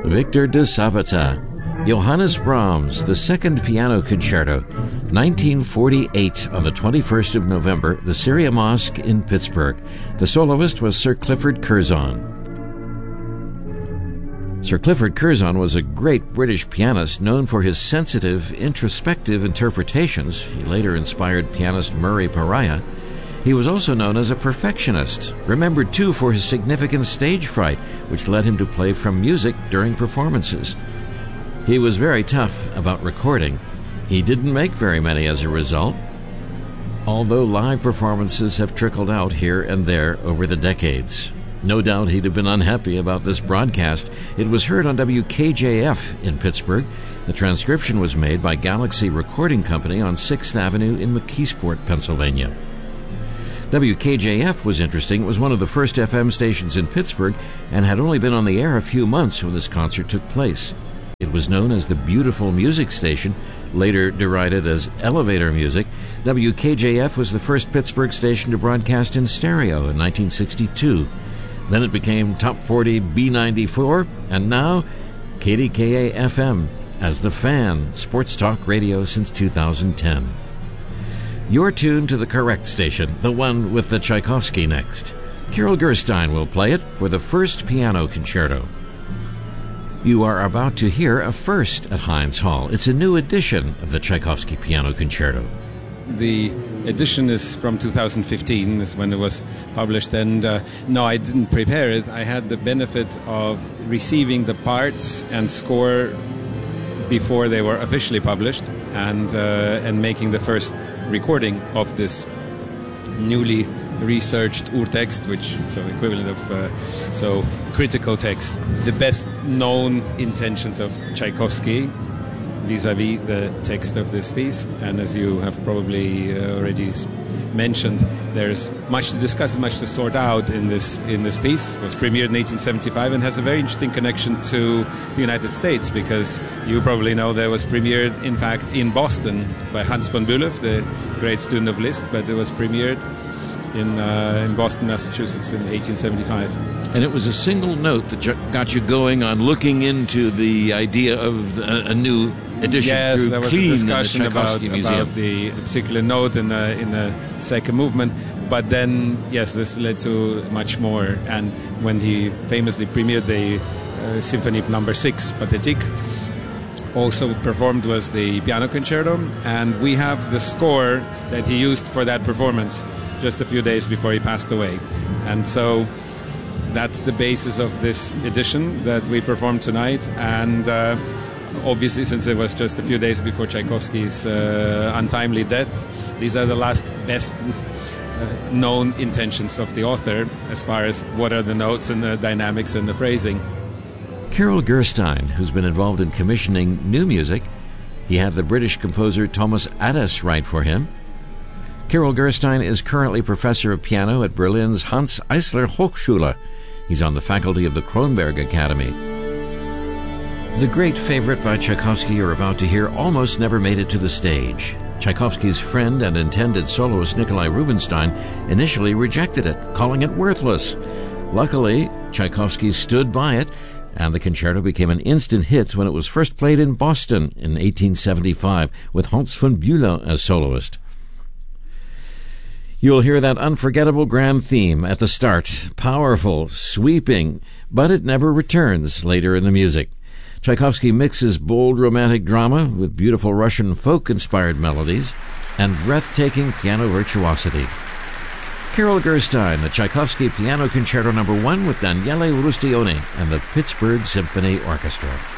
Victor de Sabata, Johannes Brahms, the Second Piano Concerto, 1948, on the 21st of November, the Syria Mosque in Pittsburgh. The soloist was Sir Clifford Curzon. Sir Clifford Curzon was a great British pianist known for his sensitive, introspective interpretations. He later inspired pianist Murray Pariah. He was also known as a perfectionist, remembered too for his significant stage fright, which led him to play from music during performances. He was very tough about recording. He didn't make very many as a result, although live performances have trickled out here and there over the decades. No doubt he'd have been unhappy about this broadcast. It was heard on WKJF in Pittsburgh. The transcription was made by Galaxy Recording Company on 6th Avenue in McKeesport, Pennsylvania. WKJF was interesting. It was one of the first FM stations in Pittsburgh and had only been on the air a few months when this concert took place. It was known as the Beautiful Music Station, later derided as Elevator Music. WKJF was the first Pittsburgh station to broadcast in stereo in 1962. Then it became Top 40 B94, and now KDKA-FM as The Fan, sports talk radio since 2010. You're tuned to the correct station, the one with the Tchaikovsky next. Carol Gerstein will play it for the First Piano Concerto. You are about to hear a first at Heinz Hall. It's a new edition of the Tchaikovsky Piano Concerto. The edition is from 2015, is when it was published, and no, I didn't prepare it. I had the benefit of receiving the parts and score before they were officially published, and making the first recording of this newly researched Urtext, which so equivalent of critical text, the best known intentions of Tchaikovsky vis-a-vis the text of this piece. And as you have probably already mentioned, there's much to discuss, much to sort out in this piece. It was premiered in 1875 and has a very interesting connection to the United States, because you probably know that it was premiered, in fact, in Boston by Hans von Bülow, the great student of Liszt, but it was premiered in Boston, Massachusetts in 1875. And it was a single note that got you going on looking into the idea of a new edition. Yes, through there was Clean a discussion in the Tchaikovsky Museum. about the particular note in the second movement. But then, yes, this led to much more. And when he famously premiered the Symphony No. 6, Pathétique, also performed was the piano concerto, and we have the score that he used for that performance just a few days before he passed away. And so that's the basis of this edition that we performed tonight. And obviously, since it was just a few days before Tchaikovsky's untimely death, these are the last best known intentions of the author as far as what are the notes and the dynamics and the phrasing. Carol Gerstein, who's been involved in commissioning new music. He had the British composer Thomas Adès write for him. Carol Gerstein is currently professor of piano at Berlin's Hans Eisler Hochschule. He's on the faculty of the Kronberg Academy. The great favorite by Tchaikovsky you're about to hear almost never made it to the stage. Tchaikovsky's friend and intended soloist Nikolai Rubinstein initially rejected it, calling it worthless. Luckily, Tchaikovsky stood by it, and the concerto became an instant hit when it was first played in Boston in 1875 with Hans von Bülow as soloist. You'll hear that unforgettable grand theme at the start, powerful, sweeping, but it never returns later in the music. Tchaikovsky mixes bold romantic drama with beautiful Russian folk-inspired melodies and breathtaking piano virtuosity. Carol Gerstein, the Tchaikovsky Piano Concerto No. 1 with Daniele Rustioni and the Pittsburgh Symphony Orchestra.